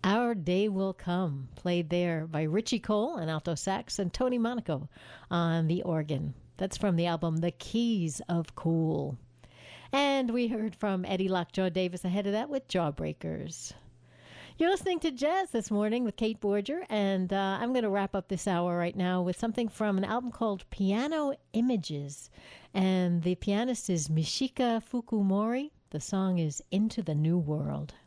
Our Day Will Come, played there by Richie Cole on alto sax and Tony Monaco on the organ. That's from the album The Keys of Cool. And we heard from Eddie Lockjaw Davis ahead of that with Jawbreakers. You're listening to Jazz This Morning with Kate Borger, and I'm going to wrap up this hour right now with something from an album called Piano Images. And the pianist is Mishika Fukumori. The song is Into the New World.